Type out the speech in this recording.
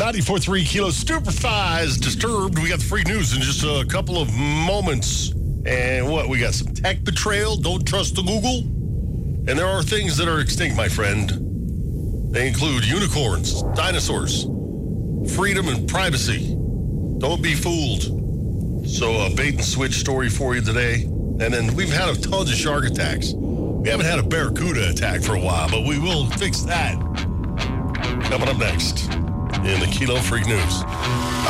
94.3 Kilo Stupefy is Disturbed. We got the free news in just a couple of moments. And what? We got some tech betrayal. Don't trust the Google. And there are things that are extinct, my friend. They include unicorns, dinosaurs, freedom and privacy. Don't be fooled. So a bait and switch story for you today. And then we've had tons of shark attacks. We haven't had a barracuda attack for a while, but we will fix that. Coming up next in the Kilo Freak News.